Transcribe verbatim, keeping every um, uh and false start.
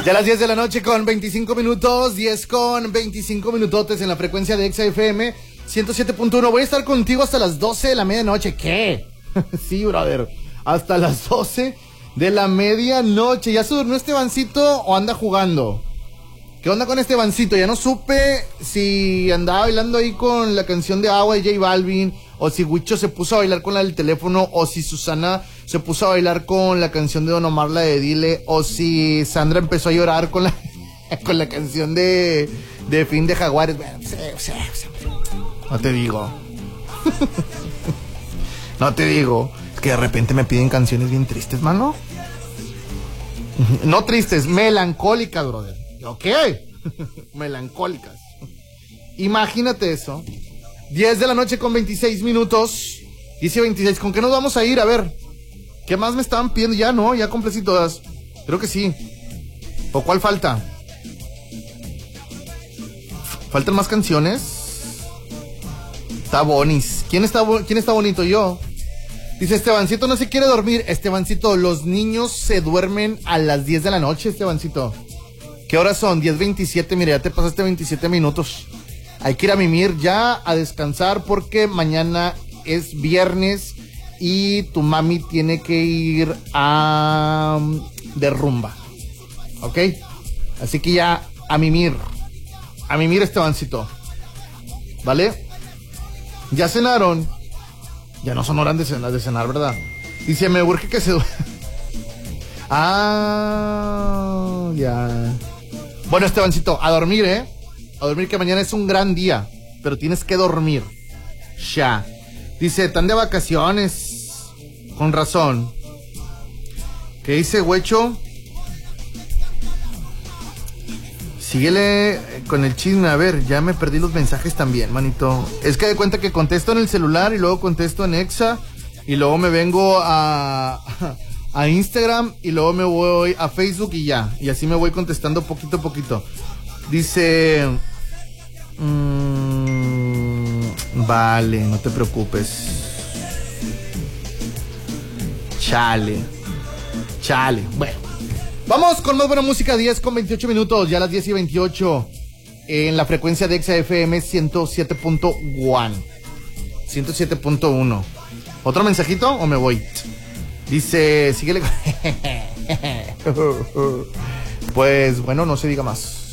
Ya a las diez de la noche con veinticinco minutos, diez con veinticinco minutotes en la frecuencia de Exa F M ciento siete punto uno. Voy a estar contigo hasta las doce de la medianoche. ¿Qué? Sí, brother. Hasta las doce de la medianoche. ¿Ya se durmió Estebancito o anda jugando? ¿Qué onda con Estebancito? Ya no supe si andaba bailando ahí con la canción de Agua de J Balvin, o si Huicho se puso a bailar con la del teléfono, o si Susana se puso a bailar con la canción de Don Omar, la de Dile, o si Sandra empezó a llorar con la con la canción de, de Fin de Jaguares. Bueno, sí, sí, sí. No te digo. No te digo. Es que de repente me piden canciones bien tristes, mano. No tristes, melancólicas, brother. Ok. Melancólicas. Imagínate eso. diez de la noche con veintiséis minutos. Dice veintiséis. ¿Con qué nos vamos a ir? A ver. ¿Qué más me estaban pidiendo? Ya no, ya completé todas. Creo que sí. ¿O cuál falta? ¿Faltan más canciones? Está bonis. ¿Quién está, quién está bonito? Yo. Dice Estebancito no se quiere dormir. Estebancito, los niños se duermen a las diez de la noche, Estebancito. ¿Qué horas son? diez veintisiete. Mira, ya te pasaste veintisiete minutos. Hay que ir a mimir ya, a descansar, porque mañana es viernes y tu mami tiene que ir a de rumba. ¿Ok? Así que ya a mimir. A mimir, Estebancito. ¿Vale? ¿Ya cenaron? Ya no son horas de cenar, de cenar, ¿verdad? Dice, me urge que se... Ah, ya. Bueno, Estebancito, a dormir, ¿eh? A dormir, que mañana es un gran día, pero tienes que dormir. Ya. Dice, están de vacaciones. Con razón. ¿Qué dice, Huecho? Síguele con el chisme. A ver, ya me perdí los mensajes también, manito. Es que de cuenta que contesto en el celular y luego contesto en Exa y luego me vengo a, a Instagram y luego me voy a Facebook y ya. Y así me voy contestando poquito a poquito. Dice... Mmm, vale, no te preocupes. Chale. Chale. Bueno. Vamos con más buena música, diez con veintiocho minutos, ya a las diez y veintiocho, en la frecuencia de Exa F M ciento siete punto uno. ciento siete punto uno. ¿Otro mensajito o me voy? Dice, síguele. Pues bueno, no se diga más.